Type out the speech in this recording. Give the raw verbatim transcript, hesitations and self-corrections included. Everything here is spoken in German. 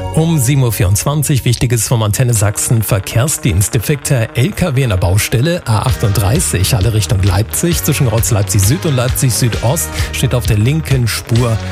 Um sieben Uhr vierundzwanzig, Wichtiges vom Antenne Sachsen Verkehrsdienst. Defekter L K W in der Baustelle A achtunddreißig, alle Richtung Leipzig. Zwischen Kreuz Leipzig Süd und Leipzig Südost steht auf der linken Spur